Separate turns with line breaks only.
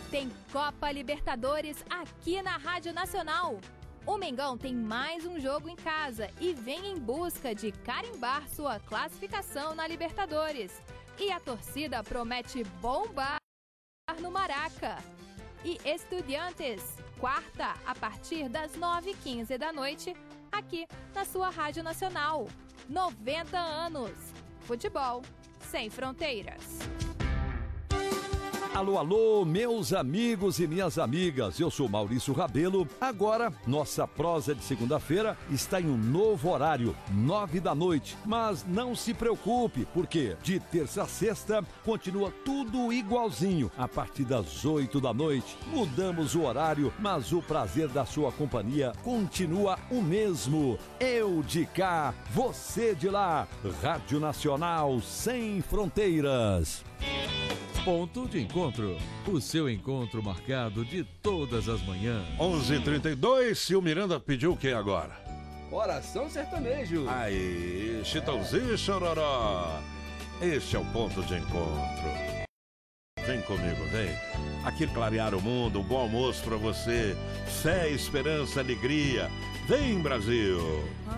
Tem Copa Libertadores aqui na Rádio Nacional. O Mengão tem mais um jogo em casa e vem em busca de carimbar sua classificação na Libertadores. E a torcida promete bombar no Maraca. E Estudiantes, quarta, a partir das 9h15 da noite, aqui na sua Rádio Nacional. 90 anos. Futebol sem fronteiras.
Alô, alô, meus amigos e minhas amigas, eu sou Maurício Rabelo. Agora, nossa prosa de segunda-feira está em um novo horário, 9 da noite. Mas não se preocupe, porque de terça a sexta continua tudo igualzinho. A partir das 8 da noite, mudamos o horário, mas o prazer da sua companhia continua o mesmo. Eu de cá, você de lá. Rádio Nacional sem fronteiras.
Ponto de encontro, o seu encontro marcado de todas as manhãs.
11h32, se o Miranda pediu o que agora?
Coração sertanejo.
Aí, Chitãozinho Chororó. Este é o ponto de encontro. Vem comigo, vem. Aqui clarear o mundo, um bom almoço pra você. Fé, esperança, alegria. Vem, Brasil.